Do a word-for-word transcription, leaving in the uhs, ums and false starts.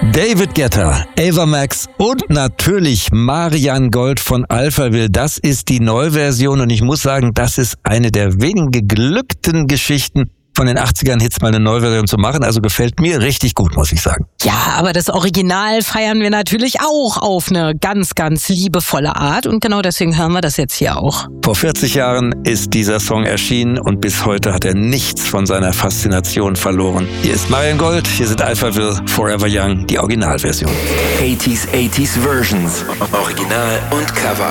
David Guetta, Ava Max und natürlich Marianne Gold von Alphaville. Das ist die Neuversion und ich muss sagen, das ist eine der wenigen geglückten Geschichten von den achtzigern-Hits mal eine Neuversion zu machen. Also gefällt mir richtig gut, muss ich sagen. Ja, aber das Original feiern wir natürlich auch auf eine ganz, ganz liebevolle Art. Und genau deswegen hören wir das jetzt hier auch. Vor vierzig Jahren ist dieser Song erschienen und bis heute hat er nichts von seiner Faszination verloren. Hier ist Marianne Gold, hier sind Alphaville, Forever Young, die Originalversion. achtziger, achtziger Versions. Original und Cover.